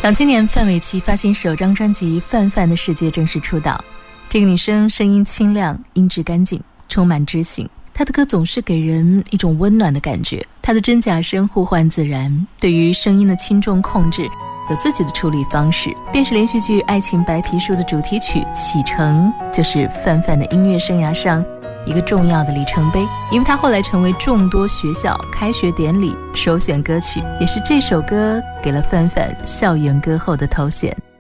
2000年范玮琪发行首张专辑《范范的世界》正式出道。这个女生声音清亮，音质干净，充满知性。她的歌总是给人一种温暖的感觉，她的真假声互换自然，对于声音的轻重控制有自己的处理方式。电视连续剧《爱情白皮书》的主题曲《启程》就是范范的音乐生涯上一个重要的里程碑，因为它后来成为众多学校开学典礼首选歌曲，也是这首歌给了范范校园歌后的头衔。